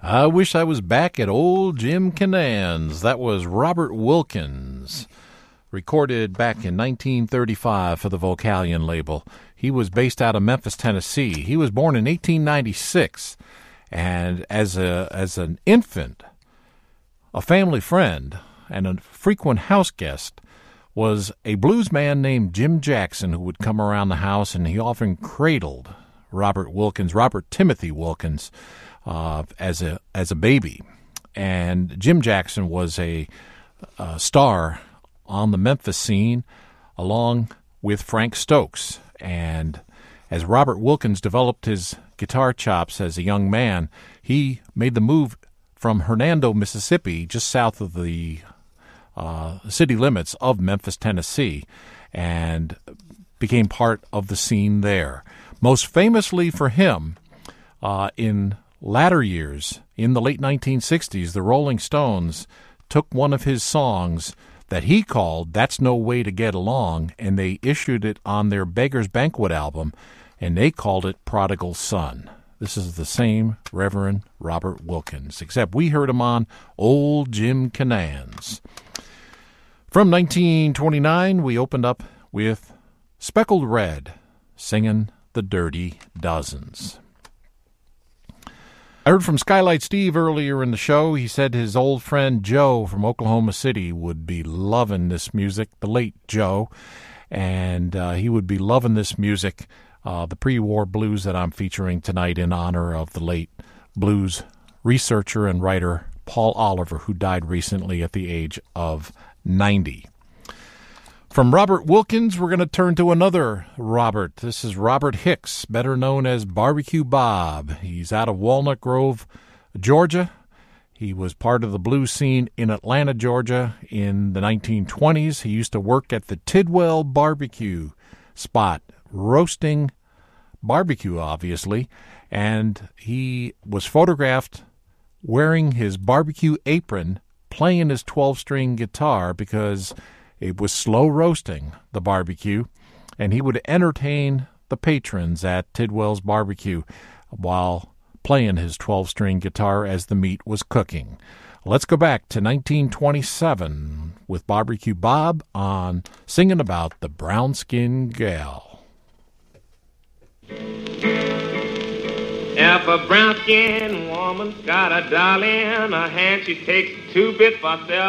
I wish I was back at old Jim Canan's. That was Robert Wilkins, recorded back in 1935 for the Vocalion label. He was based out of Memphis, Tennessee. He was born in 1896, and as an infant, a family friend and a frequent house guest was a blues man named Jim Jackson, who would come around the house, and he often cradled Robert Timothy Wilkins, as a baby. And Jim Jackson was a star on the Memphis scene along with Frank Stokes. And as Robert Wilkins developed his guitar chops as a young man, he made the move from Hernando, Mississippi, just south of the city limits of Memphis, Tennessee, and became part of the scene there. Most famously for him, in latter years, in the late 1960s, the Rolling Stones took one of his songs that he called That's No Way to Get Along, and they issued it on their Beggar's Banquet album, and they called it Prodigal Son. This is the same Reverend Robert Wilkins, except we heard him on Old Jim Canan's. From 1929, we opened up with Speckled Red singing The Dirty Dozens. I heard from Skylight Steve earlier in the show. He said his old friend Joe from Oklahoma City would be loving this music, the late Joe, and he would be loving this music, the pre-war blues that I'm featuring tonight in honor of the late blues researcher and writer Paul Oliver, who died recently at the age of 90. From Robert Wilkins, we're going to turn to another Robert. This is Robert Hicks, better known as Barbecue Bob. He's out of Walnut Grove, Georgia. He was part of the blues scene in Atlanta, Georgia in the 1920s. He used to work at the Tidwell barbecue spot, roasting barbecue, obviously, and he was photographed wearing his barbecue apron, playing his 12-string guitar because it was slow roasting the barbecue, and he would entertain the patrons at Tidwell's barbecue while playing his 12-string guitar as the meat was cooking. Let's go back to 1927 with Barbecue Bob on singing about the brown-skinned gal. If a brown-skinned woman's got a dollar in her hand, she takes 2 bits for herself.